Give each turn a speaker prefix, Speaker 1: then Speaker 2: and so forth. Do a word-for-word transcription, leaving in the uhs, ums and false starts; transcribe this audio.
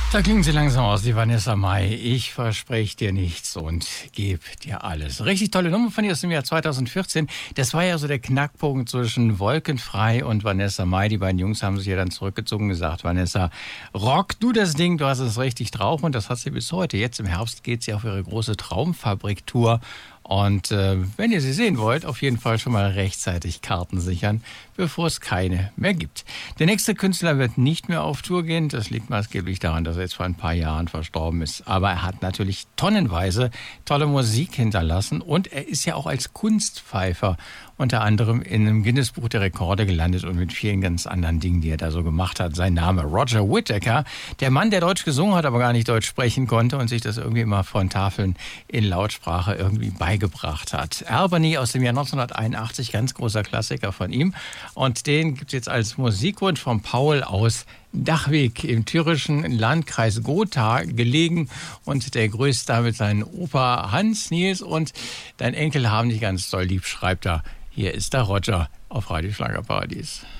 Speaker 1: Da klingen sie langsam aus, die Vanessa Mai. Ich verspreche dir nichts und gebe dir alles. Richtig tolle Nummer von ihr aus dem Jahr zweitausendvierzehn. Das war ja so der Knackpunkt zwischen Wolkenfrei und Vanessa Mai. Die beiden Jungs haben sich ja dann zurückgezogen und gesagt, Vanessa, rock du das Ding, du hast es richtig drauf. Und das hat sie bis heute. Jetzt im Herbst geht sie auf ihre große Traumfabrik-Tour. Und äh, wenn ihr sie sehen wollt, auf jeden Fall schon mal rechtzeitig Karten sichern, bevor es keine mehr gibt. Der nächste Künstler wird nicht mehr auf Tour gehen. Das liegt maßgeblich daran, dass er jetzt vor ein paar Jahren verstorben ist. Aber er hat natürlich tonnenweise tolle Musik hinterlassen. Und er ist ja auch als Kunstpfeifer unter anderem in einem Guinness-Buch der Rekorde gelandet und mit vielen ganz anderen Dingen, die er da so gemacht hat. Sein Name Roger Whittaker, der Mann, der Deutsch gesungen hat, aber gar nicht Deutsch sprechen konnte und sich das irgendwie immer von Tafeln in Lautsprache irgendwie beigebracht hat. Albany aus dem Jahr neunzehnhunderteinundachtzig, ganz großer Klassiker von ihm. Und den gibt es jetzt als Musikwunsch von Paul aus Dachweg im thürischen Landkreis Gotha gelegen. Und der grüßt damit seinen Opa Hans Niels und dein Enkel haben dich ganz doll lieb, schreibt er. Hier ist der Roger auf Radio Schlagerparadies.